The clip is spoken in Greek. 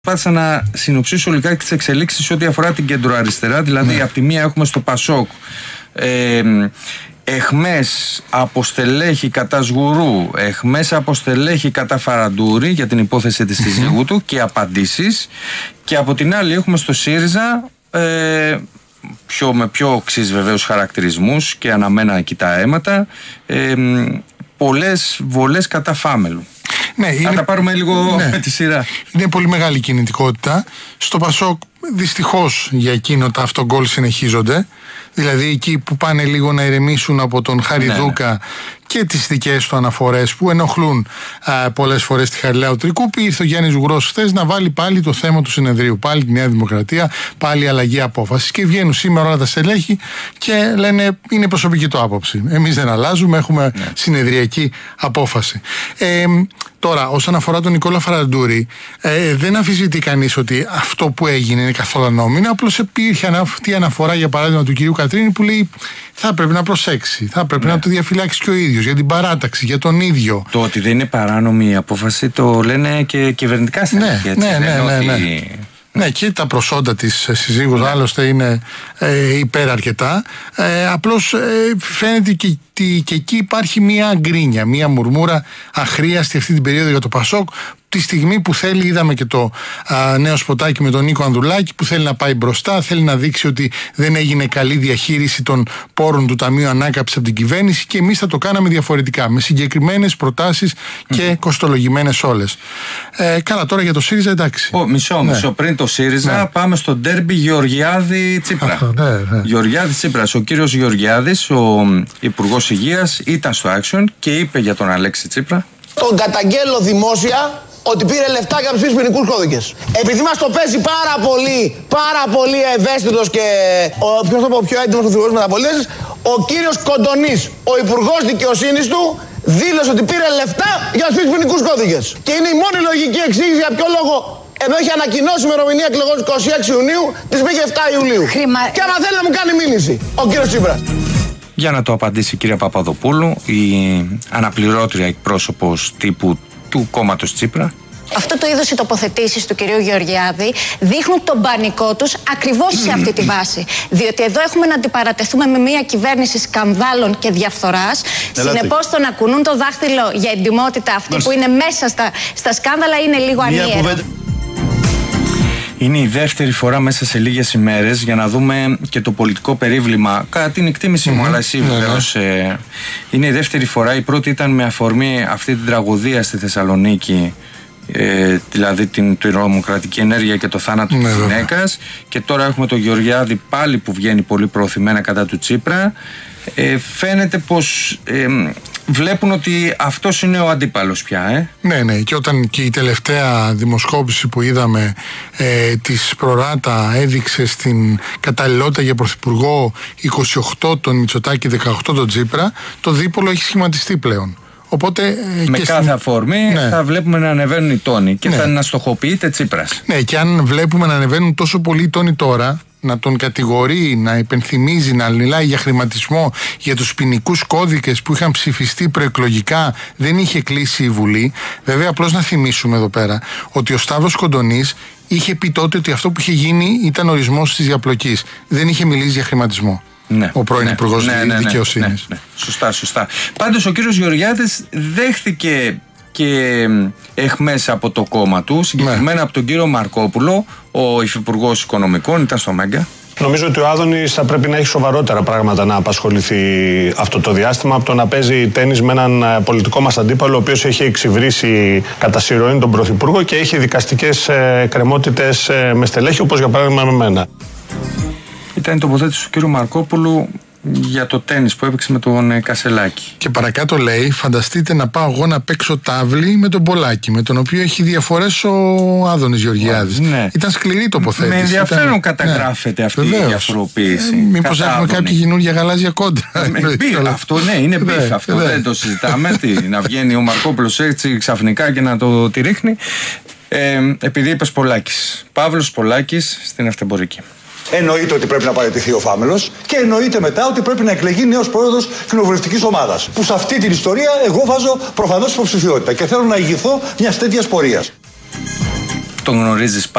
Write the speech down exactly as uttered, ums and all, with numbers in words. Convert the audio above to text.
Προσπάθησα να συνοψίσω λιγάκι τις εξελίξεις ό,τι αφορά την κεντροαριστερά. Δηλαδή, ναι. από τη μία έχουμε στο Πασόκ ε, εχμές από στελέχη κατά Σγουρού, εχμές από στελέχη κατά Φαραντούρη για την υπόθεση της σύζυγου του και απαντήσεις. Και από την άλλη έχουμε στο ΣΥΡΙΖΑ ε, πιο, με πιο οξύς βεβαίως χαρακτηρισμούς και αναμένα εκεί τα αίματα, ε, πολλές βολές κατά Φάμελου. Ναι, είναι... Θα τα πάρουμε λίγο ναι. με τη σειρά. Είναι πολύ μεγάλη κινητικότητα. Στο Πασόκ δυστυχώς για εκείνο τα αυτογκόλ συνεχίζονται. Δηλαδή εκεί που πάνε λίγο να ηρεμήσουν από τον Χαριδούκα ναι, ναι. και τις δικές του αναφορές που ενοχλούν α, πολλές φορές τη Χαριλάου Τρικούπη, ήρθε ο Γιάννης Ζουγρός χθες να βάλει πάλι το θέμα του συνεδρίου, πάλι τη Νέα Δημοκρατία, πάλι αλλαγή απόφασης. Και βγαίνουν σήμερα όλα τα στελέχη και λένε είναι προσωπική το άποψη. Εμείς δεν αλλάζουμε, έχουμε ναι. συνεδριακή απόφαση. Ε, Τώρα, όσον αφορά τον Νικόλα Φαραντούρη, ε, δεν αμφισβητεί κανείς ότι αυτό που έγινε είναι καθόλου ανώμενο. Απλώς υπήρχε αυτή η αναφορά, για παράδειγμα, του κυρίου Κατρίνη που λέει θα πρέπει να προσέξει, θα πρέπει ναι. να το διαφυλάξει και ο ίδιος για την παράταξη, για τον ίδιο. Το ότι δεν είναι παράνομη η απόφαση το λένε και κυβερνητικά στελέχη. Ναι, ναι, ναι, ναι, ναι. Ότι... Ναι, και τα προσόντα της συζύγου ναι. άλλωστε είναι ε, υπεραρκετά. Ε, απλώς ε, φαίνεται και, και, και εκεί υπάρχει μία γκρίνια, μία μουρμούρα αχρίαστη αυτή την περίοδο για το Πασόκ. Τη στιγμή που θέλει, είδαμε και το α, νέο σποτάκι με τον Νίκο Ανδρουλάκη που θέλει να πάει μπροστά, θέλει να δείξει ότι δεν έγινε καλή διαχείριση των πόρων του Ταμείου Ανάκαμψης από την κυβέρνηση και εμείς θα το κάναμε διαφορετικά, με συγκεκριμένες προτάσεις και mm. κοστολογημένες όλες. Ε, καλά, τώρα για το ΣΥΡΙΖΑ, εντάξει. Oh, μισό, ναι. μισό. Πριν το ΣΥΡΙΖΑ, ναι. πάμε στο ντέρμπι Γεωργιάδη-Τσίπρα. ναι, ναι. Γεωργιάδη-Τσίπρας. Ο κύριος Γεωργιάδης, ο Υπουργός Υγείας, ήταν στο Action και είπε για τον Αλέξη Τσίπρα. Τον καταγγέλλω δημόσια ότι πήρε λεφτά για τους ποινικούς κώδικες. Επειδή μας το παίζει πάρα πολύ, πάρα πολύ ευαίσθητος και ο, ποιος το πω, πιο έντιμος του θυγούς μεταπολίτευσης, ο κύριος Κοντονής, ο Υπουργός Δικαιοσύνης του, δήλωσε ότι πήρε λεφτά για τους ποινικούς κώδικες. Και είναι η μόνη λογική εξήγηση για ποιο λόγο, ενώ έχει ανακοινώσει ημερομηνία εκλογών είκοσι έξι Ιουνίου, της πήγε επτά Ιουλίου. Χρημα... Και άμα θέλει να μου κάνει μήνυση, ο κύριος Τσίπρας. Για να το απαντήσει η κυρία Παπαδοπούλου, η αναπληρώτρια εκπρόσωπος τύπου του κόμματος Τσίπρα. Αυτό το είδος οι τοποθετήσεις του κυρίου Γεωργιάδη δείχνουν τον πανικό τους ακριβώς σε αυτή τη βάση. Διότι εδώ έχουμε να αντιπαρατεθούμε με μια κυβέρνηση σκανδάλων και διαφθοράς. Συνεπώς το να κουνούν το δάχτυλο για εντιμότητα αυτοί Μάλιστα. που είναι μέσα στα, στα σκάνδαλα είναι λίγο ανίερο. Είναι η δεύτερη φορά μέσα σε λίγες ημέρες για να δούμε και το πολιτικό περίβλημα. Κατά την εκτίμηση mm-hmm. μου, αλλά εσύ βεβαίως. Mm-hmm. Ε, είναι η δεύτερη φορά. Η πρώτη ήταν με αφορμή αυτή την τραγωδία στη Θεσσαλονίκη, ε, δηλαδή την τρομοκρατική ενέργεια και το θάνατο mm-hmm. της γυναίκας. Και τώρα έχουμε τον Γεωργιάδη πάλι που βγαίνει πολύ προωθημένα κατά του Τσίπρα. Ε, φαίνεται πως ε, βλέπουν ότι αυτός είναι ο αντίπαλος πια. Ε. Ναι, ναι, και όταν και η τελευταία δημοσκόπηση που είδαμε ε, της Προράτα έδειξε στην καταλληλότητα για πρωθυπουργό είκοσι οκτώ τον Μητσοτάκη, δεκαοκτώ τον Τσίπρα, το δίπολο έχει σχηματιστεί πλέον. Οπότε, με και κάθε στην... αφορμή ναι. θα βλέπουμε να ανεβαίνουν οι τόνοι και ναι. θα αναστοχοποιείται Τσίπρας. Ναι, και αν βλέπουμε να ανεβαίνουν τόσο πολλοί τόνοι τώρα, να τον κατηγορεί, να υπενθυμίζει, να μιλάει για χρηματισμό, για τους ποινικούς κώδικες που είχαν ψηφιστεί προεκλογικά, δεν είχε κλείσει η Βουλή. Βέβαια, απλώς να θυμίσουμε εδώ πέρα ότι ο Σταύρος Κοντονής είχε πει τότε ότι αυτό που είχε γίνει ήταν ορισμός της διαπλοκής. Δεν είχε μιλήσει για χρηματισμό. Ναι, ο πρώην ναι, Υπουργός ναι, ναι, Δικαιοσύνης. Ναι, ναι, ναι. Σωστά, σωστά. Πάντως ο κύριος Γεωργιάδης δέχθηκε και εχμές από το κόμμα του, συγκεκριμένα ναι. από τον κύριο Μαρκόπουλο, ο υφυπουργός Οικονομικών, ήταν στο Μέγκα. Νομίζω ότι ο Άδωνης θα πρέπει να έχει σοβαρότερα πράγματα να απασχοληθεί αυτό το διάστημα από το να παίζει τένις με έναν πολιτικό μας αντίπαλο, ο οποίος έχει εξυβρίσει κατά συρροή τον Πρωθυπουργό και έχει δικαστικές κρεμότητες με στελέχη, όπως για παράδειγμα με μένα. Ήταν η τοποθέτηση του κύριου Μαρκόπουλου για το τένις που έπαιξε με τον Κασελάκη. Και παρακάτω λέει, φανταστείτε να πάω εγώ να παίξω τάβλη με τον Πολάκη, με τον οποίο έχει διαφορές ο Άδωνης Γεωργιάδης. Ναι. Ήταν σκληρή τοποθέτηση. Με ενδιαφέρον ήταν... καταγράφεται ναι. αυτή Βεβαίως. η διαφοροποίηση. Ε, μήπως έχουμε κάποια καινούργια γαλάζια κόντρα. Μπιφ, αυτό ναι, είναι μπιφ. Αυτό ναι. δεν το συζητάμε. Τι, να βγαίνει ο Μαρκόπουλος έτσι ξαφνικά και να το τη ρίχνει. Ε, επειδή είπες Πολάκης. Παύλος Πολάκης στην Αυτεμπορική. Εννοείται ότι πρέπει να παραιτηθεί ο Φάμελος και εννοείται μετά ότι πρέπει να εκλεγεί νέος πρόεδρος κοινοβουλευτικής ομάδας. Που σε αυτή την ιστορία εγώ βάζω προφανώς υποψηφιότητα και θέλω να ηγηθώ μιας τέτοιας πορείας. τον γνωρίζεις